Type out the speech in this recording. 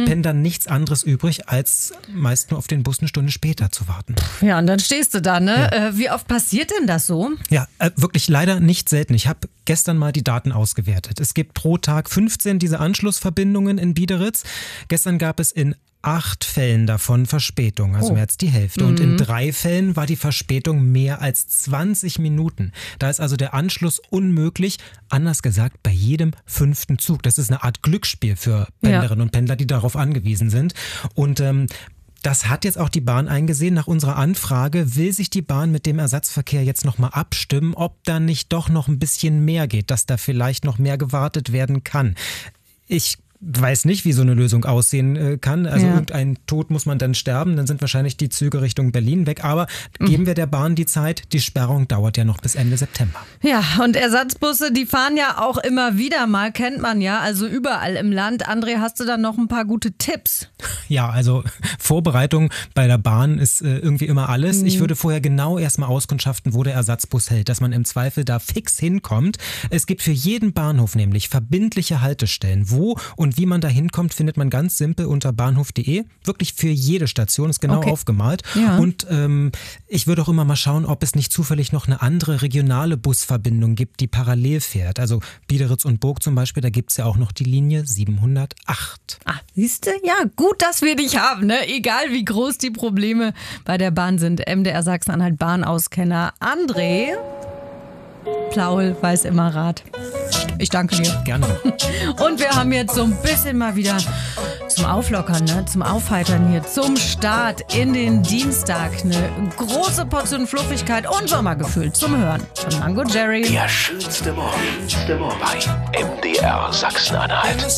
Pendlern nichts anderes übrig, als meist nur auf den Bus eine Stunde später zu warten. Ja, und dann stehst du da, ne? Ja. Wie oft passiert denn das so? Ja, wirklich leider nicht selten. Ich habe gestern mal die Daten ausgewertet. Es gibt pro Tag 15 diese Anschlussverbindungen in Biederitz. Gestern gab es in 8 Fällen davon Verspätung, also mehr als die Hälfte. Und in 3 Fällen war die Verspätung mehr als 20 Minuten. Da ist also der Anschluss unmöglich. Anders gesagt, bei jedem 5. Zug. Das ist eine Art Glücksspiel für Pendlerinnen und Pendler, die darauf angewiesen sind. Und das hat jetzt auch die Bahn eingesehen. Nach unserer Anfrage will sich die Bahn mit dem Ersatzverkehr jetzt nochmal abstimmen, ob da nicht doch noch ein bisschen mehr geht, dass da vielleicht noch mehr gewartet werden kann. Ich weiß nicht, wie so eine Lösung aussehen kann. Also irgendein Tod muss man dann sterben, dann sind wahrscheinlich die Züge Richtung Berlin weg. Aber geben wir der Bahn die Zeit, die Sperrung dauert ja noch bis Ende September. Ja, und Ersatzbusse, die fahren ja auch immer wieder mal, kennt man ja, also überall im Land. André, hast du da noch ein paar gute Tipps? Ja, also Vorbereitung bei der Bahn ist irgendwie immer alles. Ich würde vorher genau erstmal auskundschaften, wo der Ersatzbus hält, dass man im Zweifel da fix hinkommt. Es gibt für jeden Bahnhof nämlich verbindliche Haltestellen. Wo und wie man da hinkommt, findet man ganz simpel unter bahnhof.de. Wirklich für jede Station ist genau aufgemalt. Ja. Und ich würde auch immer mal schauen, ob es nicht zufällig noch eine andere regionale Busverbindung gibt, die parallel fährt. Also Biederitz und Burg zum Beispiel, da gibt es ja auch noch die Linie 708. Ah, siehst du? Ja, gut, dass wir dich haben, ne? Egal wie groß die Probleme bei der Bahn sind. MDR Sachsen-Anhalt Bahnauskenner André Plaul weiß immer Rat. Ich danke dir. Gerne. Und wir haben jetzt so ein bisschen mal wieder zum Auflockern, ne? Zum Aufheitern hier, zum Start in den Dienstag. Eine große Portion Fluffigkeit und Sommergefühl zum Hören von Mango Jerry. Der schönste Morgen bei MDR Sachsen-Anhalt.